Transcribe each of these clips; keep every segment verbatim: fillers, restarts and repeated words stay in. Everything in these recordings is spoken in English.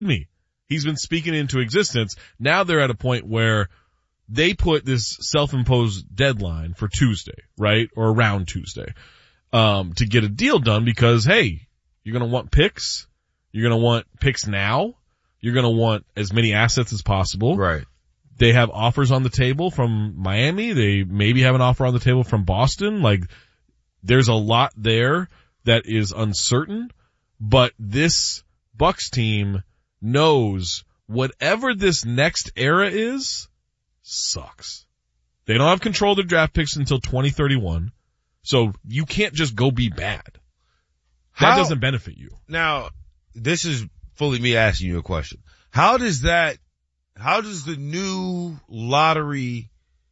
me. He's been speaking into existence. Now they're at a point where they put this self-imposed deadline for Tuesday, right? Or around Tuesday, um, to get a deal done because, hey, you're going to want picks. You're going to want picks now. You're going to want as many assets as possible. Right. They have offers on the table from Miami. They maybe have an offer on the table from Boston. Like, there's a lot there that is uncertain, but this Bucks team knows whatever this next era is sucks. They don't have control of their draft picks until twenty thirty-one, so you can't just go be bad. That How, doesn't benefit you. Now, this is fully me asking you a question. How does that, how does the new lottery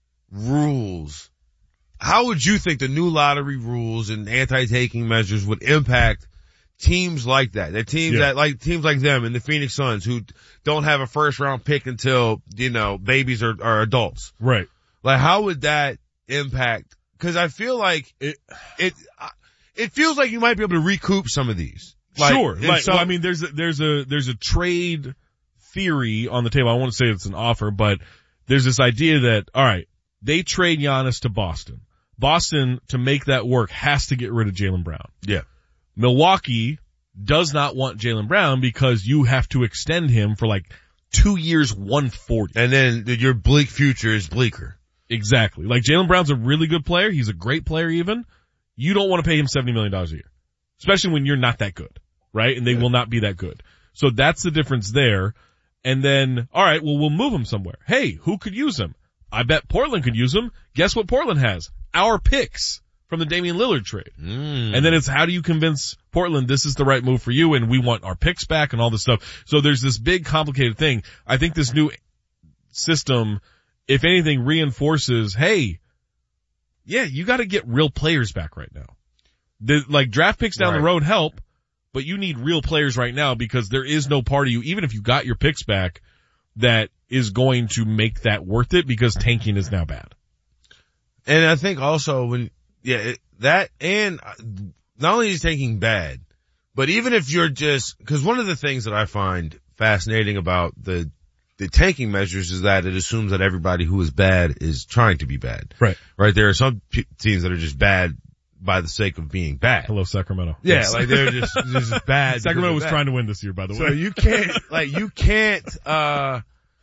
rules, how would you think the new lottery rules and anti-taking measures would impact teams like that? That teams Yeah. that like, teams like them and the Phoenix Suns who don't have a first round pick until, you know, babies are, are adults. Right. Like, how would that impact? Cause I feel like it, it, it feels like you might be able to recoup some of these. Like, sure. Like, some, well, I mean, there's a, there's a, there's a trade theory on the table. I won't say it's an offer, but there's this idea that, all right, they trade Giannis to Boston. Boston, to make that work, has to get rid of Jaylen Brown. yeah. Milwaukee does not want Jaylen Brown because you have to extend him for like two years, one forty. And then your bleak future is bleaker. Exactly. Like, Jaylen Brown's a really good player. He's a great player even. You don't want to pay him seventy million dollars a year, especially when you're not that good, right? And they Yeah. will not be that good. So that's the difference there. And then, all right, well, we'll move him somewhere. Hey, who could use him? I bet Portland could use him. Guess what Portland has? Our picks from the Damian Lillard trade. Mm. And then it's, how do you convince Portland this is the right move for you and we want our picks back and all this stuff. So there's this big complicated thing. I think this new system, if anything, reinforces, hey, yeah, you got to get real players back right now. The, like, draft picks down Right. the road help, but you need real players right now because there is no part of you, even if you got your picks back, that is going to make that worth it because tanking is now bad. And I think also when, yeah, it, that and not only is tanking bad, but even if you're just, cause one of the things that I find fascinating about the, the tanking measures is that it assumes that everybody who is bad is trying to be bad. Right. Right. There are some p- teams that are just bad by the sake of being bad. Hello, Sacramento. Yeah. Yes. Like they're just, just bad. Sacramento was bad. trying to win this year, by the So way. you can't, like, you can't, uh,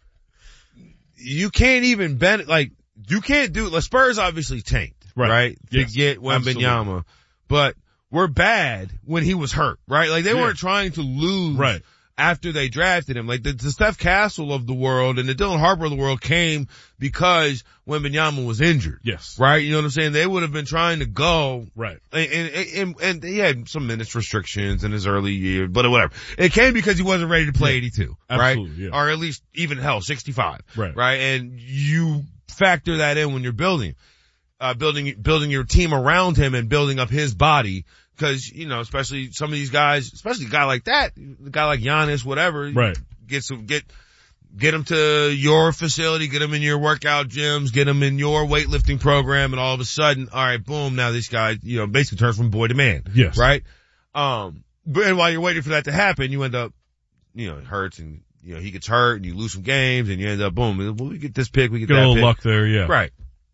you can't even bend, like, you can't do, the Spurs obviously tanked, Right. right? Yes. To get Wembanyama, but we're bad when he was hurt, right? Like, they Yeah. weren't trying to lose Right. after they drafted him. Like, the, the Steph Castle of the world and the Dylan Harper of the world came because Wembanyama was injured. Yes. Right? You know what I'm saying? They would have been trying to go Right. and, and, and, and he had some minutes restrictions in his early year, but whatever. It came because he wasn't ready to play Yeah. eighty-two, Absolutely, right? yeah. Or at least even hell, sixty-five, Right. right? And you factor that in when you're building, uh, building, building your team around him and building up his body. Cause, you know, especially some of these guys, especially a guy like that, a guy like Giannis, whatever, Right. get some, get, get him to your facility, get him in your workout gyms, get him in your weightlifting program, and all of a sudden, all right, boom, now this guy, you know, basically turns from boy to man. Yes. Right? Um, but and while you're waiting for that to happen, you end up, you know, it hurts and, you know, he gets hurt and you lose some games and you end up, boom, well, we get this pick, we get, Get that a little pick. luck there, yeah. Right.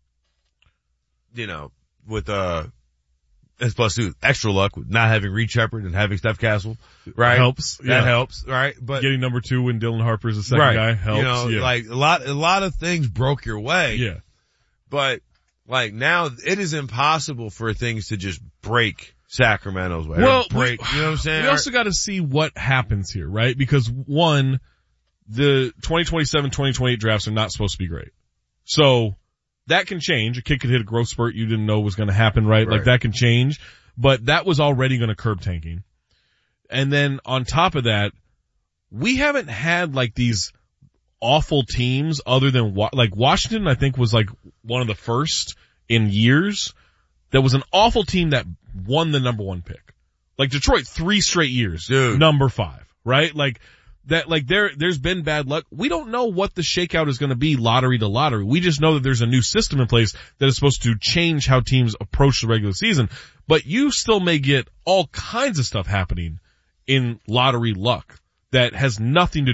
You know, with, uh, and plus two, extra luck with not having Reed Shepherd and having Steph Castle, right? Helps. That Yeah. helps, right? But Getting number two when Dylan Harper's the second right, guy helps. you know, yeah. like a lot, a lot of things broke your way. yeah. But like now it is impossible for things to just break Sacramento's way. Well, Or break, we, you know what I'm saying? we also got to see what happens here, right? Because one, the twenty twenty-seven, twenty twenty-eight drafts are not supposed to be great. So that can change. A kid could hit a growth spurt you didn't know was going to happen, right? Right. Like that can change. But that was already going to curb tanking. And then on top of that, we haven't had like these awful teams other than like Washington, I think was like one of the first in years that was an awful team that won the number one pick. Like Detroit, three straight years, Dude. number five, right? Like that, like there, there's been bad luck. We don't know what the shakeout is going to be lottery to lottery. We just know that there's a new system in place that is supposed to change how teams approach the regular season. But you still may get all kinds of stuff happening in lottery luck that has nothing to